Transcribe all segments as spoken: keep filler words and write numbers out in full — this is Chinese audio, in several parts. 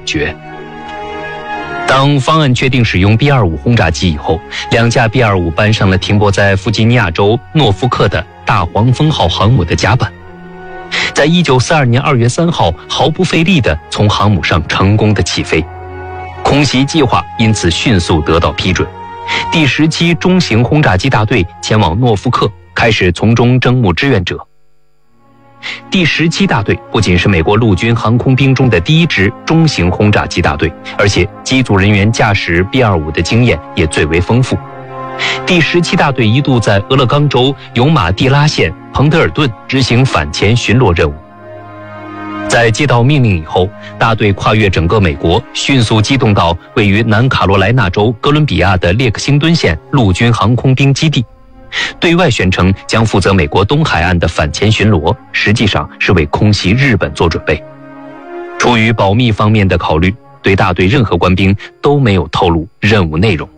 决。当方案确定使用 B 二十五 轰炸机以后，两架 B 二十五 搬上了停泊在弗吉尼亚州诺福克的大黄蜂号航母的甲板，在一九四二年二月三号毫不费力地从航母上成功的起飞，空袭计划因此迅速得到批准。第十七中型轰炸机大队前往诺福克，开始从中征募志愿者。第十七大队不仅是美国陆军航空兵中的第一支中型轰炸机大队，而且机组人员驾驶 B 二十五 的经验也最为丰富。第十七大队一度在俄勒冈州尤马蒂拉县彭德尔顿执行反潜巡逻任务。在接到命令以后，大队跨越整个美国，迅速机动到位于南卡罗来纳州哥伦比亚的列克星敦县陆军航空兵基地，对外宣称将负责美国东海岸的反潜巡逻，实际上是为空袭日本做准备。出于保密方面的考虑，对大队任何官兵都没有透露任务内容。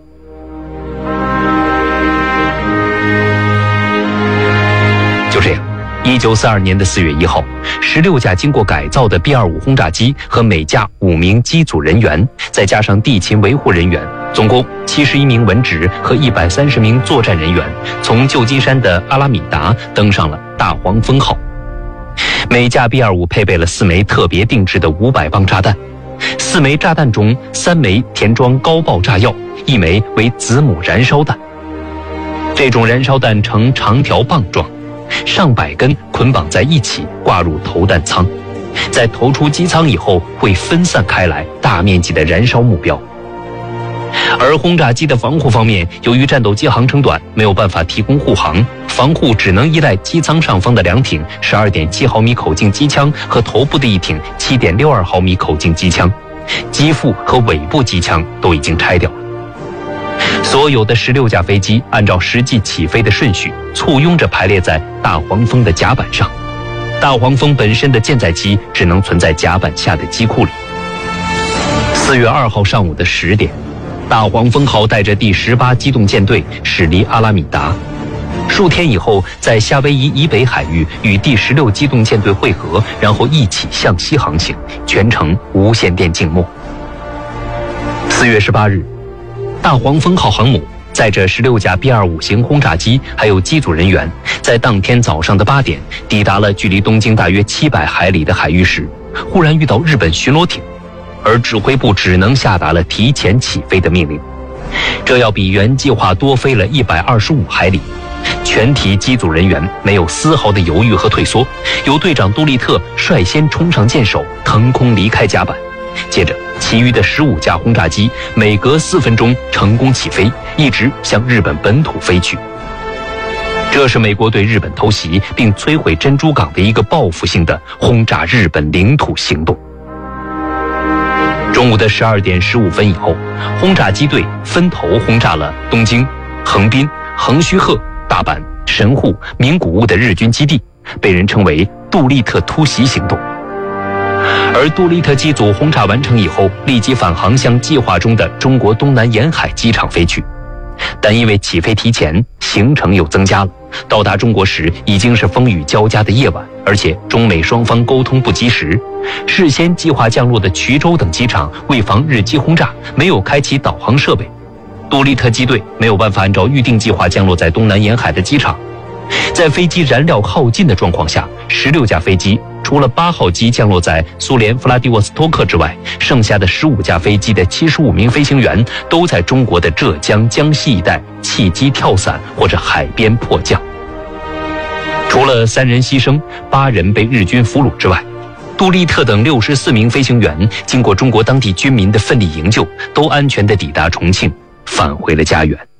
就这样，一九四二年的四月一号，十六架经过改造的 B 二十五 轰炸机和每架五名机组人员，再加上地勤维护人员，总共七十一名文职和一百三十名作战人员，从旧金山的阿拉米达登上了大黄蜂号。每架 B 二十五 配备了四枚特别定制的五百磅炸弹，四枚炸弹中三枚填装高爆炸药，一枚为子母燃烧弹。这种燃烧弹呈长条棒状，上百根捆绑在一起，挂入投弹舱，在投出机舱以后会分散开来，大面积的燃烧目标。而轰炸机的防护方面，由于战斗机航程短，没有办法提供护航，防护只能依赖机舱上方的两挺 十二点七毫米口径机枪和头部的一挺 七点六二毫米口径机枪，机腹和尾部机枪都已经拆掉了。所有的十六架飞机按照实际起飞的顺序，簇拥着排列在大黄蜂的甲板上。大黄蜂本身的舰载机只能存在甲板下的机库里。四月二号上午的十点，大黄蜂号带着第十八机动舰队驶离阿拉米达，数天以后在夏威夷以北海域与第十六机动舰队会合，然后一起向西航行，全程无线电静默。四月十八日，大黄蜂号航母载着十六架 B 二十五 型轰炸机还有机组人员，在当天早上的八点抵达了距离东京大约七百海里的海域时，忽然遇到日本巡逻艇，而指挥部只能下达了提前起飞的命令，这要比原计划多飞了一百二十五海里。全体机组人员没有丝毫的犹豫和退缩，由队长杜利特率先冲上舰首，腾空离开甲板。接着其余的十五架轰炸机每隔四分钟成功起飞，一直向日本本土飞去。这是美国对日本偷袭并摧毁珍珠港的一个报复性的轰炸日本领土行动。中午的十二点十五分以后，轰炸机队分头轰炸了东京、横滨、横须贺、大阪、神户、名古屋的日军基地，被人称为杜立特突袭行动。而杜立特机组轰炸完成以后，立即返航向计划中的中国东南沿海机场飞去，但因为起飞提前，行程又增加了，到达中国时已经是风雨交加的夜晚，而且中美双方沟通不及时，事先计划降落的衢州等机场为防日机轰炸，没有开启导航设备，杜立特机队没有办法按照预定计划降落在东南沿海的机场。在飞机燃料耗尽的状况下，十六架飞机除了八号机降落在苏联弗拉迪沃斯托克之外，剩下的十五架飞机的七十五名飞行员都在中国的浙江、江西一带弃机跳伞或者海边迫降。除了三人牺牲，八人被日军俘虏之外，杜立特等六十四名飞行员经过中国当地军民的奋力营救，都安全地抵达重庆，返回了家园。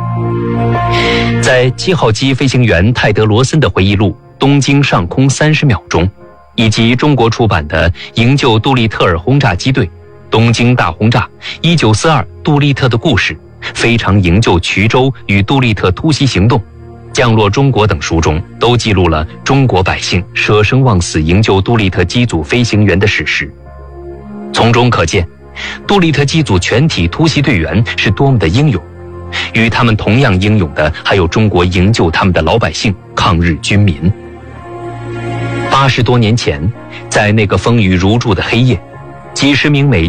在七号机飞行员泰德罗森的回忆录《东京上空三十秒》中，以及中国出版的《营救杜立特尔轰炸机队：东京大轰炸一九四二杜立特的故事》、《非常营救衢州与杜立特突袭行动》、《降落中国》等书中，都记录了中国百姓舍生忘死营救杜立特机组飞行员的史实。从中可见，杜立特机组全体突袭队员是多么的英勇。与他们同样英勇的还有中国营救他们的老百姓、抗日军民。八十多年前，在那个风雨如注的黑夜，几十名美